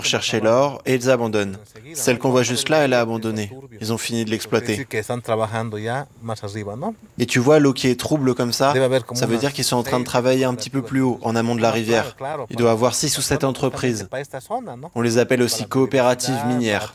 chercher l'or et ils abandonnent. Celle qu'on voit juste là, elle a abandonné. Ils ont fini de l'exploiter. Et tu vois l'eau qui est trouble comme ça veut dire qu'ils sont en train de travailler un petit peu plus haut, en amont de la rivière. Il doit y avoir 6 ou 7 entreprises. On les appelle aussi coopératives minières.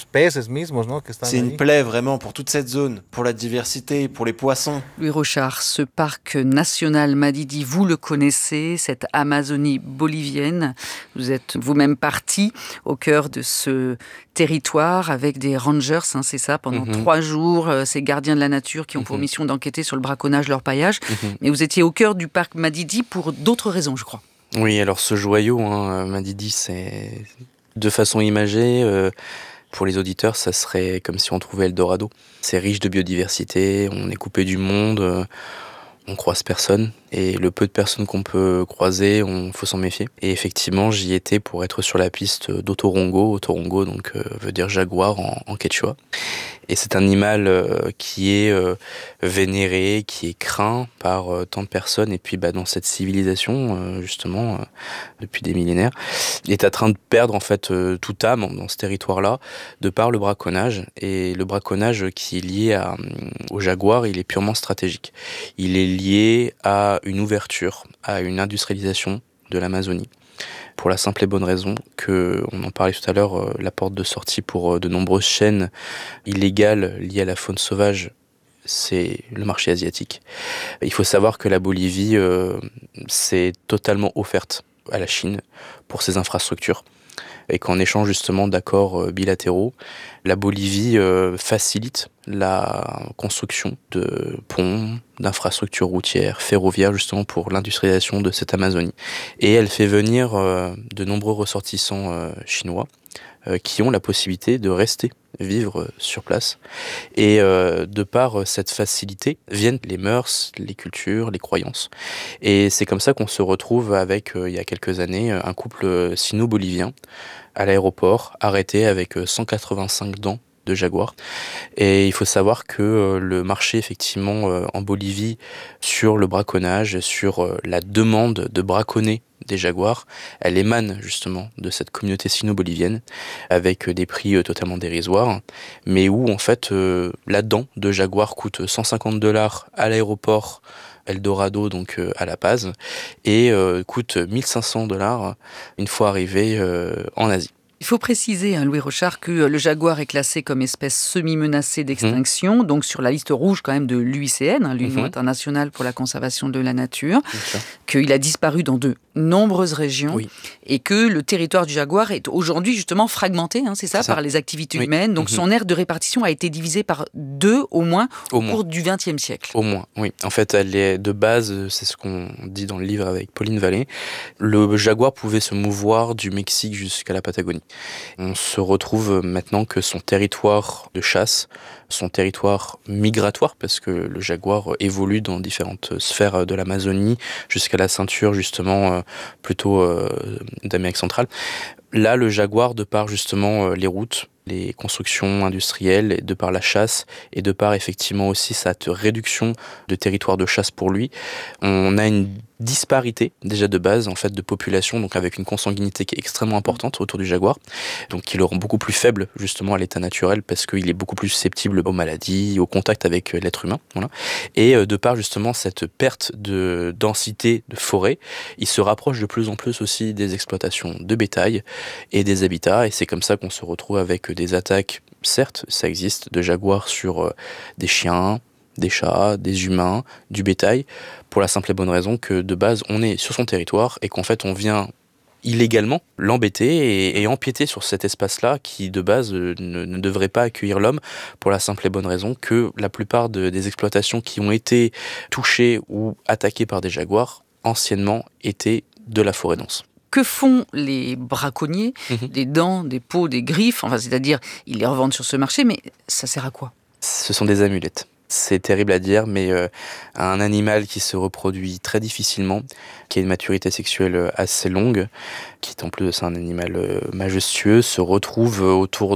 C'est une plaie vraiment pour toute cette zone, pour la diversité, pour les poissons. Louis Rochard, ce parc national Madidi, vous le connaissez, cette Amazonie bolivienne. Vous êtes vous-même parti au cœur de ce territoire avec des rangers, c'est ça, pendant 3 jours, ces gardiens de la nature qui ont pour mission d'enquêter sur le braconnage, l'orpaillage. Mais vous étiez au cœur du parc Madidi pour d'autres raisons, je crois. Oui, alors ce joyau, Madidi, c'est de façon imagée. Pour les auditeurs, ça serait comme si on trouvait Eldorado. C'est riche de biodiversité, on est coupé du monde, on croise personne. Et le peu de personnes qu'on peut croiser, faut s'en méfier. Et effectivement, j'y étais pour être sur la piste d'Otorongo. Otorongo, donc, veut dire jaguar en quechua. Et c'est un animal qui est vénéré, qui est craint par tant de personnes. Et puis dans cette civilisation, justement, depuis des millénaires, est en train de perdre en fait toute âme dans ce territoire-là, de par le braconnage. Et le braconnage qui est lié au jaguar, il est purement stratégique. Il est lié à une ouverture, à une industrialisation de l'Amazonie. Pour la simple et bonne raison que, on en parlait tout à l'heure, la porte de sortie pour de nombreuses chaînes illégales liées à la faune sauvage, c'est le marché asiatique. Il faut savoir que la Bolivie s'est totalement offerte à la Chine pour ses infrastructures. Et qu'en échange justement d'accords bilatéraux, la Bolivie facilite la construction de ponts, d'infrastructures routières, ferroviaires, justement pour l'industrialisation de cette Amazonie. Et elle fait venir de nombreux ressortissants chinois qui ont la possibilité de rester vivre sur place. Et de par cette facilité viennent les mœurs, les cultures, les croyances. Et c'est comme ça qu'on se retrouve avec, il y a quelques années, un couple sino-bolivien à l'aéroport, arrêté avec 185 dents de jaguar. Et il faut savoir que le marché, effectivement, en Bolivie, sur le braconnage, sur la demande de braconner des jaguars, elle émane justement de cette communauté sino-bolivienne avec des prix totalement dérisoires, mais où en fait la dent de jaguar coûte $150 à l'aéroport Eldorado, donc à La Paz, et coûte $1 500 une fois arrivé en Asie. Il faut préciser, Louis Rochard, que le jaguar est classé comme espèce semi-menacée d'extinction, donc sur la liste rouge quand même de l'UICN, l'Union internationale pour la conservation de la nature, qu'il a disparu dans de nombreuses régions, et que le territoire du jaguar est aujourd'hui justement fragmenté, c'est ça, par les activités humaines. Donc son aire de répartition a été divisée par 2 au moins au cours du XXe siècle. Au moins, oui. En fait, elle est de base, c'est ce qu'on dit dans le livre avec Pauline Vallée, le jaguar pouvait se mouvoir du Mexique jusqu'à la Patagonie. On se retrouve maintenant que son territoire de chasse, son territoire migratoire, parce que le jaguar évolue dans différentes sphères de l'Amazonie, jusqu'à la ceinture justement plutôt d'Amérique centrale. Là, le jaguar, de par justement les routes, les constructions industrielles, et de par la chasse, et de par effectivement aussi cette réduction de territoire de chasse pour lui, on a une disparité déjà de base en fait de population, donc avec une consanguinité qui est extrêmement importante autour du jaguar, donc qui le rend beaucoup plus faible justement à l'état naturel parce qu'il est beaucoup plus susceptible aux maladies, au contact avec l'être humain, voilà. Et de par justement cette perte de densité de forêt, il se rapproche de plus en plus aussi des exploitations de bétail et des habitats, et c'est comme ça qu'on se retrouve avec des attaques, certes ça existe, de jaguars sur des chiens, des chats, des humains, du bétail, pour la simple et bonne raison que de base on est sur son territoire et qu'en fait on vient illégalement l'embêter et empiéter sur cet espace-là qui de base ne devrait pas accueillir l'homme, pour la simple et bonne raison que la plupart des exploitations qui ont été touchées ou attaquées par des jaguars anciennement étaient de la forêt dense. Que font les braconniers des dents, des peaux, des griffes, c'est-à-dire ils les revendent sur ce marché, mais ça sert à quoi? Ce sont des amulettes. C'est terrible à dire, mais un animal qui se reproduit très difficilement, qui a une maturité sexuelle assez longue, qui est en plus de ça un animal majestueux, se retrouve autour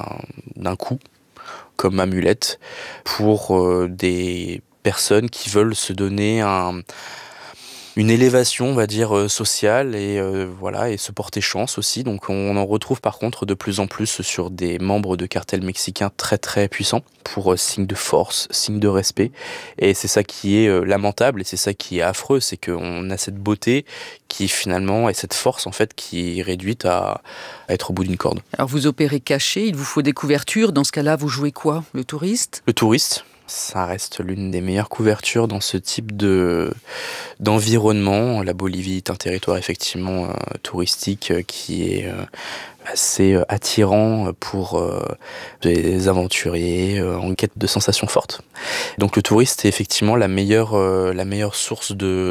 d'un cou, comme amulette, pour des personnes qui veulent se donner une élévation, on va dire, sociale et se porter chance aussi. Donc on en retrouve par contre de plus en plus sur des membres de cartels mexicains très très puissants pour signe de force, signe de respect. Et c'est ça qui est lamentable et c'est ça qui est affreux, c'est qu'on a cette beauté qui finalement est cette force en fait qui est réduite à être au bout d'une corde. Alors vous opérez caché, il vous faut des couvertures. Dans ce cas-là, vous jouez quoi? Le touriste? Le touriste. Ça reste l'une des meilleures couvertures dans ce type d'environnement. La Bolivie est un territoire effectivement touristique qui est assez attirant pour des aventuriers en quête de sensations fortes. Donc le touriste est effectivement la meilleure source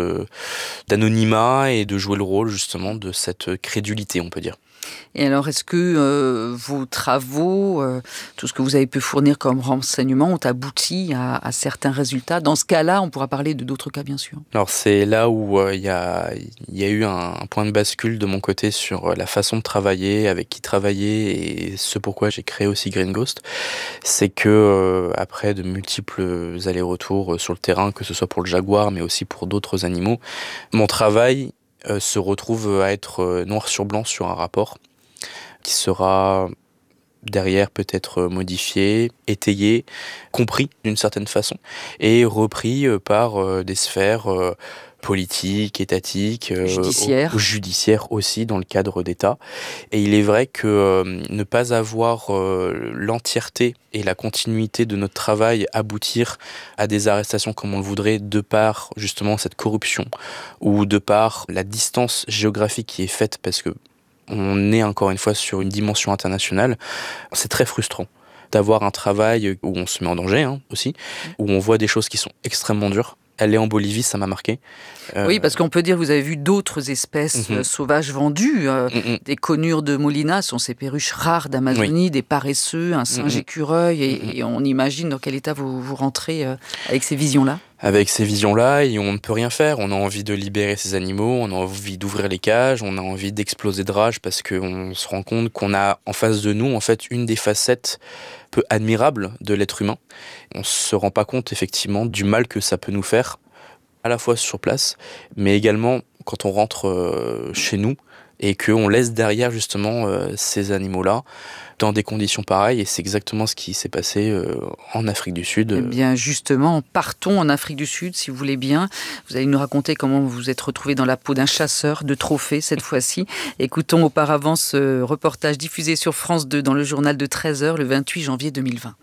d'anonymat et de jouer le rôle justement de cette crédulité, on peut dire. Et alors, est-ce que vos travaux, tout ce que vous avez pu fournir comme renseignements, ont abouti à certains résultats? Dans ce cas-là, on pourra parler de d'autres cas, bien sûr. Alors, c'est là où il y a eu un point de bascule de mon côté sur la façon de travailler, avec qui travailler, et ce pourquoi j'ai créé aussi Green Ghost. C'est que, après de multiples allers-retours sur le terrain, que ce soit pour le jaguar, mais aussi pour d'autres animaux, mon travail se retrouve à être noir sur blanc sur un rapport qui sera derrière peut-être modifié, étayé, compris d'une certaine façon et repris par des sphères politiques, étatiques, judiciaires aussi dans le cadre d'État. Et il est vrai que ne pas avoir l'entièreté et la continuité de notre travail aboutir à des arrestations comme on le voudrait de par justement cette corruption ou de par la distance géographique qui est faite parce que on est encore une fois sur une dimension internationale, c'est très frustrant d'avoir un travail où on se met en danger aussi, où on voit des choses qui sont extrêmement dures. Aller en Bolivie, ça m'a marqué. Oui, parce qu'on peut dire que vous avez vu d'autres espèces sauvages vendues. Des conures de Molina sont ces perruches rares d'Amazonie, des paresseux, un singe écureuil. Et on imagine dans quel état vous rentrez avec ces visions-là. Avec ces visions-là, et on ne peut rien faire. On a envie de libérer ces animaux, on a envie d'ouvrir les cages, on a envie d'exploser de rage parce qu'on se rend compte qu'on a en face de nous, en fait, une des facettes peu admirables de l'être humain. On ne se rend pas compte, effectivement, du mal que ça peut nous faire, à la fois sur place, mais également quand on rentre chez nous et qu'on laisse derrière, justement, ces animaux-là dans des conditions pareilles, et c'est exactement ce qui s'est passé en Afrique du Sud. Eh bien, justement, partons en Afrique du Sud, si vous voulez bien. Vous allez nous raconter comment vous vous êtes retrouvé dans la peau d'un chasseur de trophées, cette fois-ci. Écoutons auparavant ce reportage diffusé sur France 2 dans le journal de 13h, le 28 janvier 2020.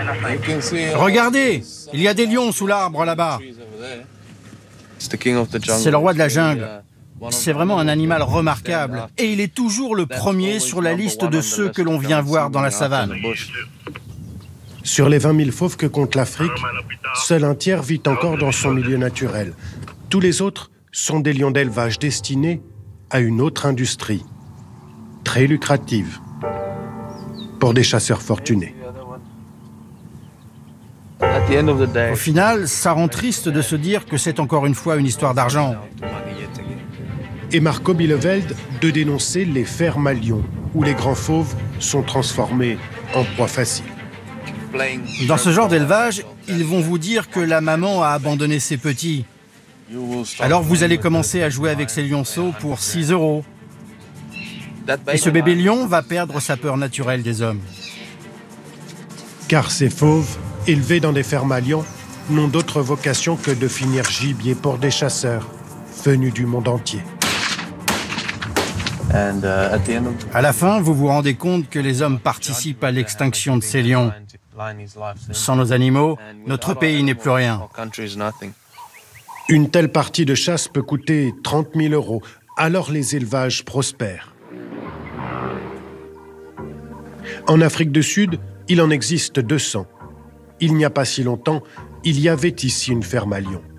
Regardez, il y a des lions sous l'arbre là-bas. C'est le roi de la jungle. C'est vraiment un animal remarquable. Et il est toujours le premier sur la liste de ceux que l'on vient voir dans la savane. Sur les 20 000 fauves que compte l'Afrique, seul un tiers vit encore dans son milieu naturel. Tous les autres sont des lions d'élevage destinés à une autre industrie, très lucrative, pour des chasseurs fortunés. Au final, ça rend triste de se dire que c'est encore une fois une histoire d'argent. Et Marco Bielefeld de dénoncer les fermes à lions, où les grands fauves sont transformés en proie facile. Dans ce genre d'élevage, ils vont vous dire que la maman a abandonné ses petits. Alors vous allez commencer à jouer avec ces lionceaux pour 6 €. Et ce bébé lion va perdre sa peur naturelle des hommes. Car ces fauves, élevés dans des fermes à lions, n'ont d'autre vocation que de finir gibier pour des chasseurs venus du monde entier. À la fin, vous vous rendez compte que les hommes participent à l'extinction de ces lions. Sans nos animaux, notre pays n'est plus rien. Une telle partie de chasse peut coûter 30 000 €, alors les élevages prospèrent. En Afrique du Sud, il en existe 200. Il n'y a pas si longtemps, il y avait ici une ferme à lions.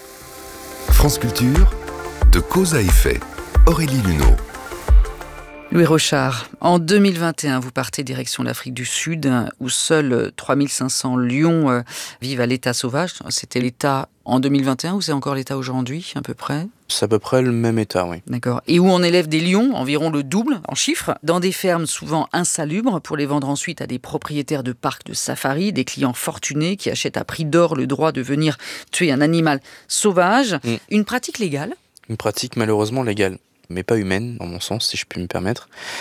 France Culture, de cause à effet. Aurélie Luneau. Louis Rochard, en 2021, vous partez direction l'Afrique du Sud, où seuls 3500 lions vivent à l'état sauvage. C'était l'état en 2021 ou c'est encore l'état aujourd'hui, à peu près ? C'est à peu près le même état, oui. D'accord. Et où on élève des lions, environ le double en chiffres, dans des fermes souvent insalubres, pour les vendre ensuite à des propriétaires de parcs de safari, des clients fortunés qui achètent à prix d'or le droit de venir tuer un animal sauvage. Une pratique légale ? Une pratique malheureusement légale, mais pas humaine, dans mon sens, si je puis me permettre.